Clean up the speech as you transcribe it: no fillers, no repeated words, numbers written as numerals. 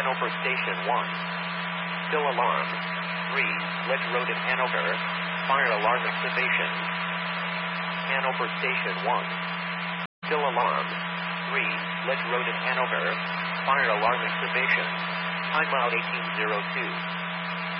Hanover Station 1. Still alarm. 3, Ledge Road in Hanover. Fire alarm activation. Hanover Station 1. Still alarm. 3, Ledge Road in Hanover. Fire alarm activation. Timeout 1802.